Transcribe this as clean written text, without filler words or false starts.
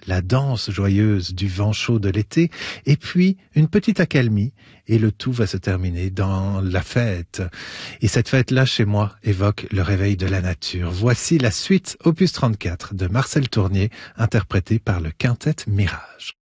la danse joyeuse du vent chaud de l'été, et puis une petite accalmie, et le tout va se terminer dans la fête. Et cette fête-là, chez moi, évoque le réveil de la nature. Voici la suite opus 34 de Marcel Tournier, interprétée par le Quintet Mirage.